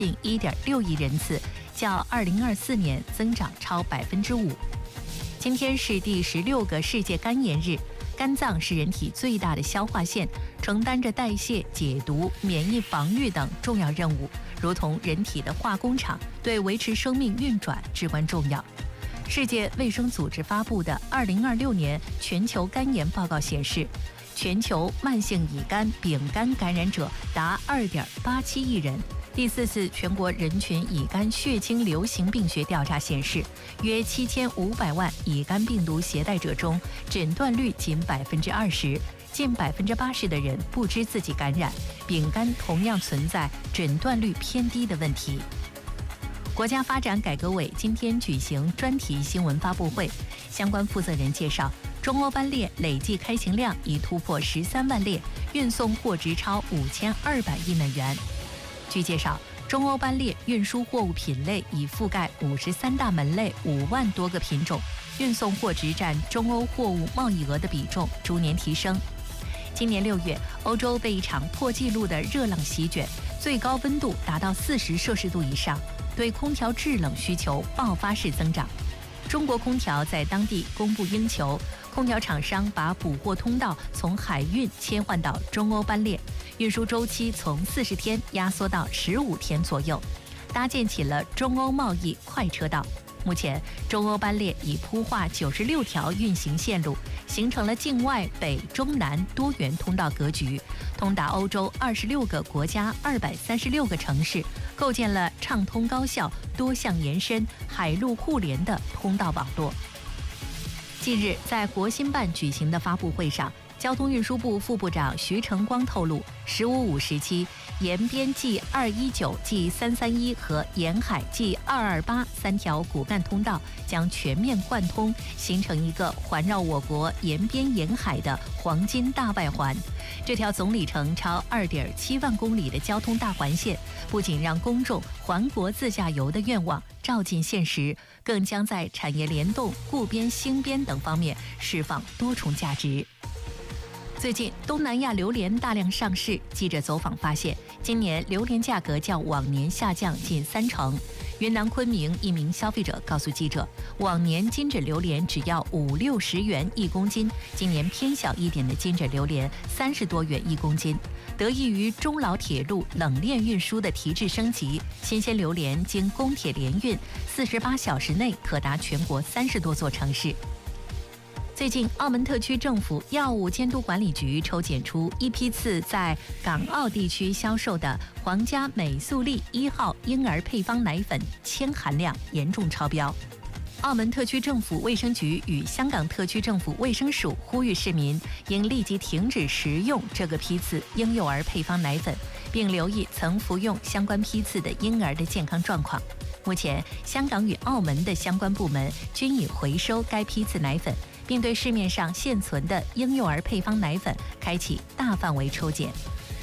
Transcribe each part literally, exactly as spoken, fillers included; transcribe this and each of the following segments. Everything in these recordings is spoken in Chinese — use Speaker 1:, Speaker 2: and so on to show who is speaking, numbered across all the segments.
Speaker 1: 近一点六亿人次，较二零二四年增长超百分之五。今天是第十六个世界肝炎日。肝脏是人体最大的消化腺，承担着代谢、解毒、免疫防御等重要任务，如同人体的化工厂，对维持生命运转至关重要。世界卫生组织发布的二零二六年全球肝炎报告显示，全球慢性乙肝、丙肝感染者达二点八七亿人。第四次全国人群乙肝血清流行病学调查显示，约七千五百万乙肝病毒携带者中，诊断率仅百分之二十，近百分之八十的人不知自己感染。丙肝同样存在诊断率偏低的问题。国家发展改革委今天举行专题新闻发布会，相关负责人介绍，中欧班列累计开行量已突破十三万列，运送货值超五千二百亿美元。据介绍，中欧班列运输货物品类已覆盖五十三大门类、五万多个品种，运送货值占中欧货物贸易额的比重逐年提升。今年六月，欧洲被一场破纪录的热浪席卷，最高温度达到四十摄氏度以上，对空调制冷需求爆发式增长。中国空调在当地供不应求，空调厂商把补货通道从海运切换到中欧班列，运输周期从四十天压缩到十五天左右，搭建起了中欧贸易快车道。目前，中欧班列已铺画九十六条运行线路，形成了境外北中南多元通道格局，通达欧洲二十六个国家二百三十六个城市，构建了畅通高效、多项延伸、海陆互联的通道网络。近日，在国新办举行的发布会上，交通运输部副部长徐成光透露，十五五时期，沿边 G 二一九、G 三三一和沿海 G 二二八三条骨干通道将全面贯通，形成一个环绕我国沿边沿海的黄金大外环。这条总里程超二点七万公里的交通大环线，不仅让公众环国自驾游的愿望照进现实，更将在产业联动、固边兴边等方面释放多重价值。最近，东南亚榴莲大量上市，记者走访发现，今年榴莲价格较往年下降近三成。云南昆明一名消费者告诉记者，往年金枕榴莲只要五六十元一公斤，今年偏小一点的金枕榴莲三十多元一公斤。得益于中老铁路冷链运输的提质升级，新鲜榴莲经公铁联运，四十八小时内可达全国三十多座城市。最近，澳门特区政府药物监督管理局抽检出一批次在港澳地区销售的皇家美素丽一号婴儿配方奶粉铅含量严重超标。澳门特区政府卫生局与香港特区政府卫生署呼吁市民应立即停止食用这个批次婴幼儿配方奶粉，并留意曾服用相关批次的婴儿的健康状况。目前，香港与澳门的相关部门均已回收该批次奶粉，并对市面上现存的婴幼儿配方奶粉开启大范围抽检。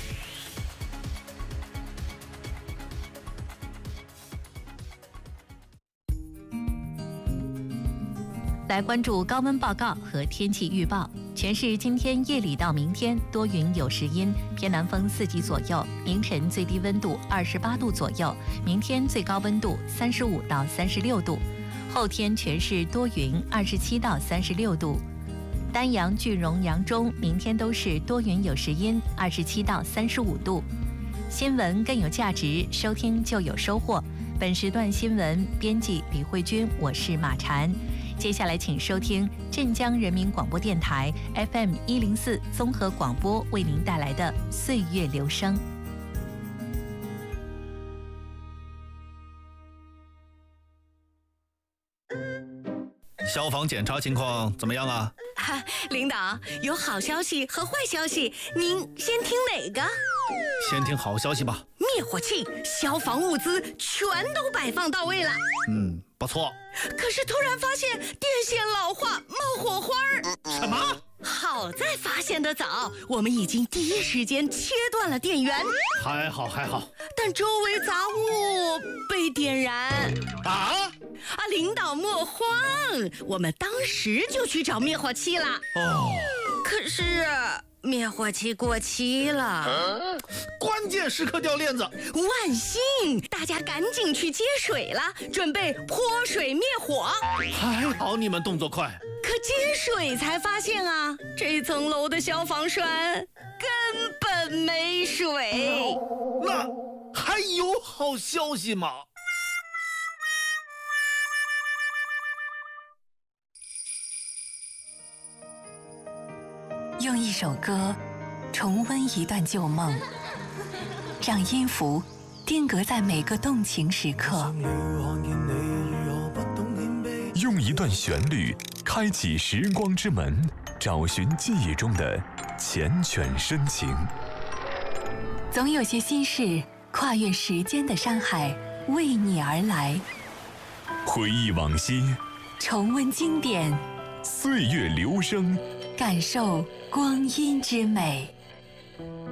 Speaker 1: 来关注高温报告和天气预报。全市今天夜里到明天多云有时阴，偏南风四级左右，凌晨最低温度二十八度左右，明天最高温度三十五到三十六度。后天全市多云，二十七到三十六度。丹阳、句容、扬中明天都是多云有时阴，二十七到三十五度。新闻更有价值，收听就有收获。本时段新闻编辑李慧君，我是马婵。接下来请收听镇江人民广播电台 F M 一零四综合广播为您带来的岁月留声。
Speaker 2: 消防检查情况怎么样啊？
Speaker 3: 啊，领导，有好消息和坏消息，您先听哪个？
Speaker 2: 先听好消息吧。
Speaker 3: 灭火器、消防物资全都摆放到位了。
Speaker 2: 嗯，不错。
Speaker 3: 可是突然发现电线老化，冒火花儿。
Speaker 2: 什么？
Speaker 3: 好在发现的早，我们已经第一时间切断了电源。
Speaker 2: 还好还好。
Speaker 3: 但周围杂物被点燃。
Speaker 2: 啊？
Speaker 3: 啊，领导莫慌，我们当时就去找灭火器了。
Speaker 2: 哦。
Speaker 3: 可是灭火器过期了，啊、
Speaker 2: 关键时刻掉链子。
Speaker 3: 万幸，大家赶紧去接水了，准备泼水灭火。
Speaker 2: 还好你们动作快。
Speaker 3: 可接水才发现啊，这层楼的消防栓根本没水。
Speaker 2: 那还有好消息吗？
Speaker 4: 用一首歌重温一段旧梦，让音符定格在每个动情时刻。
Speaker 5: 用一段旋律开启时光之门，找寻记忆中的缱绻深情。
Speaker 4: 总有些心事跨越时间的山海，为你而来。
Speaker 5: 回忆往昔，
Speaker 4: 重温经典，
Speaker 5: 岁月流声，
Speaker 4: 感受光阴之美。